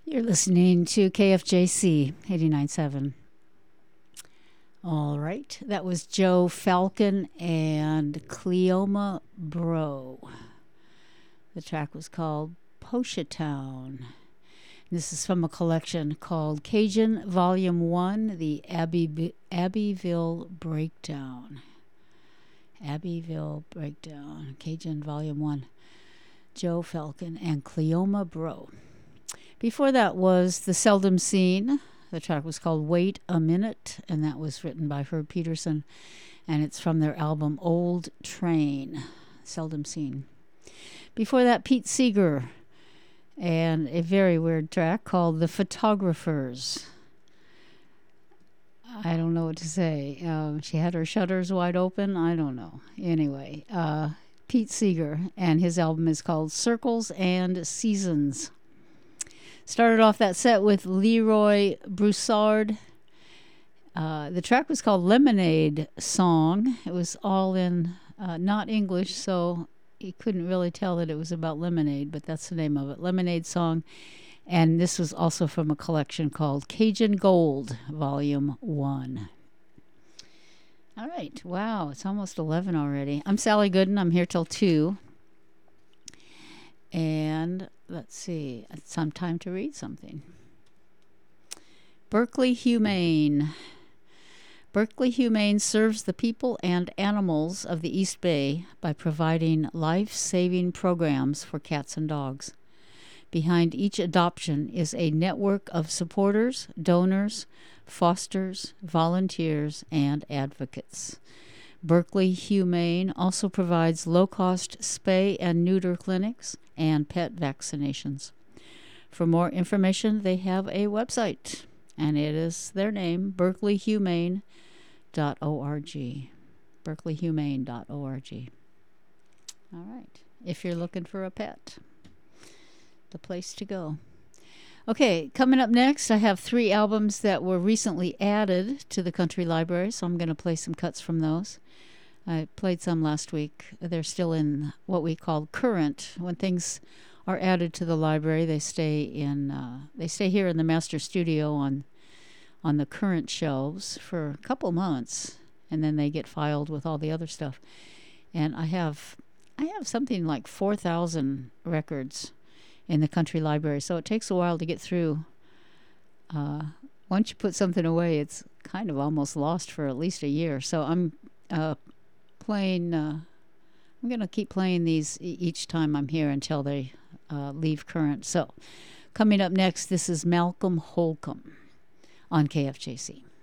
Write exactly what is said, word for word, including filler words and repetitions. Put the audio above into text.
You're listening to K F J C eighty-nine point seven. All right. That was Joe Falcon and Cleoma Bro. The track was called Poshatown. This is from a collection called Cajun Volume one, the Abbey, Abbeville Breakdown. Abbeville Breakdown, Cajun Volume one. Joe Falcon and Cleoma Bro. Before that was The Seldom Seen. The track was called Wait a Minute, and that was written by Herb Peterson, and it's from their album Old Train, Seldom Seen. Before that, Pete Seeger, and a very weird track called The Photographers. I don't know what to say. Um, she had her shutters wide open. I don't know. Anyway, uh, Pete Seeger, and his album is called Circles and Seasons. Started off that set with Leroy Broussard. Uh, the track was called Lemonade Song. It was all in uh, not English, so you couldn't really tell that it was about lemonade, but that's the name of it, Lemonade Song. And this was also from a collection called Cajun Gold, Volume one. All right. Wow, it's almost eleven already. I'm Sally Gooden. I'm here till two. And let's see, it's some time to read something. Berkeley Humane. Berkeley Humane serves the people and animals of the East Bay by providing life-saving programs for cats and dogs. Behind each adoption is a network of supporters, donors, fosters, volunteers, and advocates. Berkeley Humane also provides low-cost spay and neuter clinics and pet vaccinations. For more information, they have a website, and it is their name, berkeley humane dot org. berkeley humane dot org. All right. If you're looking for a pet, the place to go. Okay, coming up next, I have three albums that were recently added to the Country Library, so I'm going to play some cuts from those. I played some last week. They're still in what we call current. When things are added to the library, they stay in. Uh, they stay here in the master studio on on the current shelves for a couple months, and then they get filed with all the other stuff. And I have I have something like four thousand records in the Country Library, so it takes a while to get through. Uh, once you put something away, it's kind of almost lost for at least a year. So I'm uh, playing. Uh, I'm going to keep playing these e- each time I'm here until they uh, leave current. So coming up next, this is Malcolm Holcomb on K F J C.